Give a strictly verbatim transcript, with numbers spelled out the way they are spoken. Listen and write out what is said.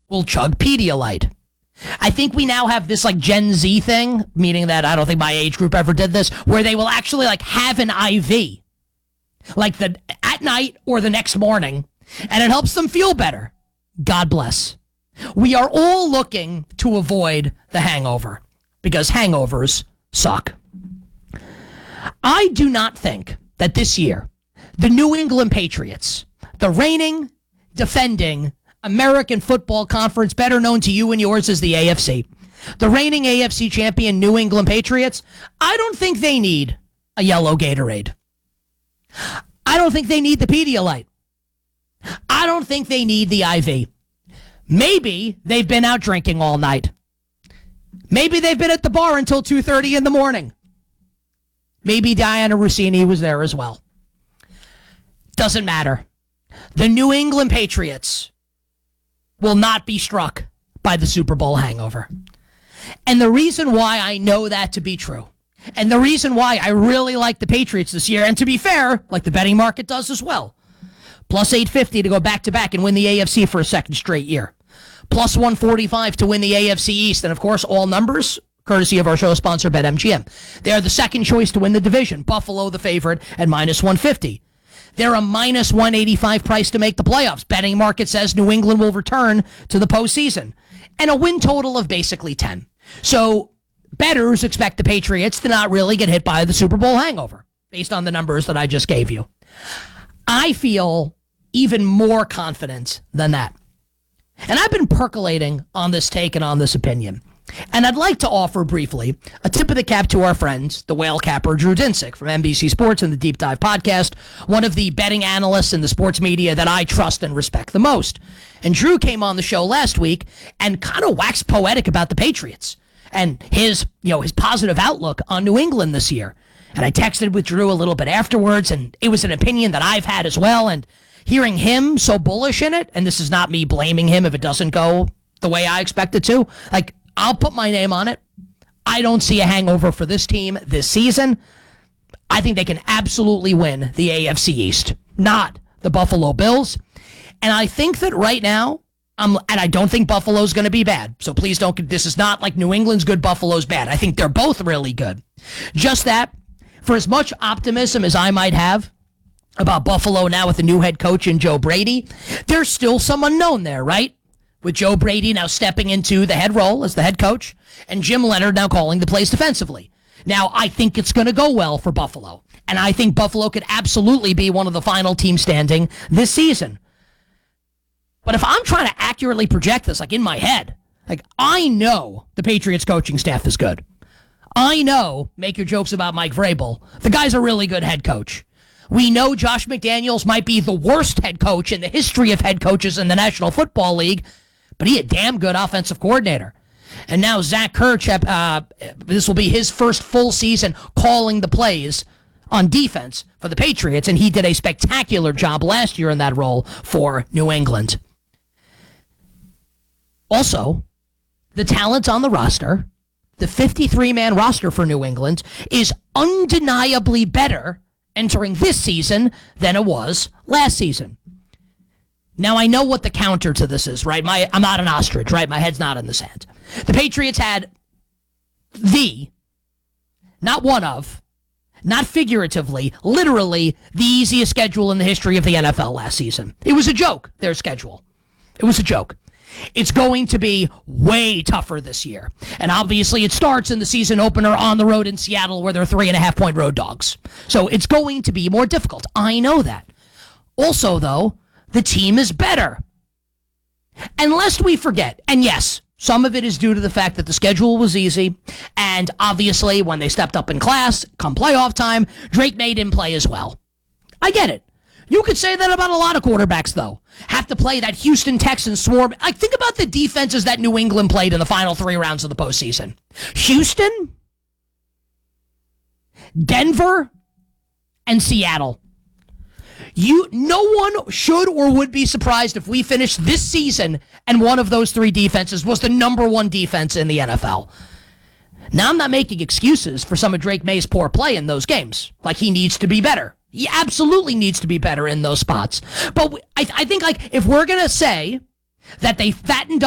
will chug Pedialyte. I think we now have this like Gen Z thing, meaning that I don't think my age group ever did this, where they will actually like have an I V, like the at night or the next morning, and it helps them feel better. God bless. We are all looking to avoid the hangover because hangovers suck. I do not think that this year the New England Patriots, the reigning, defending American Football Conference, better known to you and yours as the A F C, the reigning A F C champion New England Patriots, I don't think they need a yellow Gatorade. I don't think they need the Pedialyte. I don't think they need the I V. Maybe they've been out drinking all night. Maybe they've been at the bar until two thirty in the morning. Maybe Diana Rossini was there as well. Doesn't matter. The New England Patriots will not be struck by the Super Bowl hangover. And the reason why I know that to be true, and the reason why I really like the Patriots this year, and to be fair, like the betting market does as well, plus eight fifty to go back-to-back and win the A F C for a second straight year, plus one forty-five to win the A F C East, and of course, all numbers, courtesy of our show sponsor, BetMGM. They're the second choice to win the division. Buffalo, the favorite, at minus one fifty. They're a minus one eighty-five price to make the playoffs. Betting market says New England will return to the postseason. And a win total of basically ten. So bettors expect the Patriots to not really get hit by the Super Bowl hangover, based on the numbers that I just gave you. I feel even more confident than that. And I've been percolating on this take and on this opinion. And I'd like to offer briefly a tip of the cap to our friends, the whale capper Drew Dinsick from N B C Sports and the Deep Dive podcast, one of the betting analysts in the sports media that I trust and respect the most. And Drew came on the show last week and kind of waxed poetic about the Patriots and his, you know, his positive outlook on New England this year. And I texted with Drew a little bit afterwards, and it was an opinion that I've had as well. And hearing him so bullish in it, and this is not me blaming him if it doesn't go the way I expect it to, like, I'll put my name on it. I don't see a hangover for this team this season. I think they can absolutely win the A F C East, not the Buffalo Bills. And I think that right now, um, and I don't think Buffalo's going to be bad. So please don't, this is not like New England's good, Buffalo's bad. I think they're both really good. Just that, for as much optimism as I might have about Buffalo now with the new head coach in Joe Brady, there's still some unknown there, right? With Joe Brady now stepping into the head role as the head coach, and Jim Leonard now calling the plays defensively. Now, I think it's going to go well for Buffalo, and I think Buffalo could absolutely be one of the final teams standing this season. But if I'm trying to accurately project this, like in my head, like I know the Patriots coaching staff is good. I know, make your jokes about Mike Vrabel, the guy's a really good head coach. We know Josh McDaniels might be the worst head coach in the history of head coaches in the National Football League, but he a damn good offensive coordinator. And now Zach Kurtz, uh, this will be his first full season calling the plays on defense for the Patriots, and he did a spectacular job last year in that role for New England. Also, the talent on the roster, the fifty-three man roster for New England, is undeniably better entering this season than it was last season. Now, I know what the counter to this is, right? My, I'm not an ostrich, right? My head's not in the sand. The Patriots had the, not one of, not figuratively, literally the easiest schedule in the history of the N F L last season. It was a joke, their schedule. It was a joke. It's going to be way tougher this year. And obviously it starts in the season opener on the road in Seattle where they're three and a half point road dogs. So it's going to be more difficult. I know that. Also, though, the team is better. And lest we forget, and yes, some of it is due to the fact that the schedule was easy, and obviously when they stepped up in class, come playoff time, Drake May didn't play as well. I get it. You could say that about a lot of quarterbacks, though. Have to play that Houston Texans swarm. Like, think about the defenses that New England played in the final three rounds of the postseason. Houston, Denver, and Seattle. You, no one should or would be surprised if we finished this season and one of those three defenses was the number one defense in the N F L. Now, I'm not making excuses for some of Drake May's poor play in those games. Like, he needs to be better. He absolutely needs to be better in those spots. But I, I think, like, if we're going to say that they fattened